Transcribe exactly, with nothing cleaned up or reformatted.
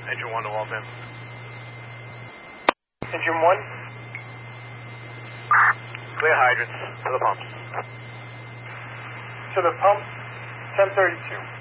Engine one to Waltham. Engine one. Clear hydrants to the pumps. To the pumps, ten thirty-two.